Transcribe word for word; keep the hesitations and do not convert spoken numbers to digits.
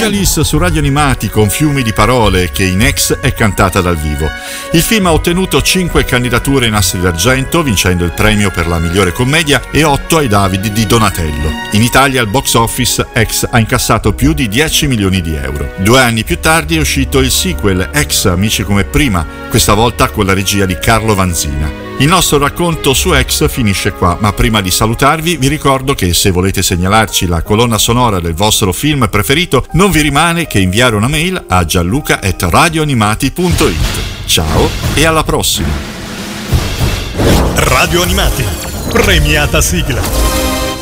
Alice su Radio Animati con fiumi di parole che in X è cantata dal vivo. Il film ha ottenuto cinque candidature in Nastri d'Argento, vincendo il premio per la migliore commedia, e otto ai David di Donatello. In Italia al box office X ha incassato più di dieci milioni di euro. Due anni più tardi è uscito il sequel X Amici come prima, questa volta con la regia di Carlo Vanzina. Il nostro racconto su X finisce qua, ma prima di salutarvi vi ricordo che se volete segnalarci la colonna sonora del vostro film preferito non vi rimane che inviare una mail a gianluca at radioanimati punto it. Ciao e alla prossima! Radio Animati, premiata sigla.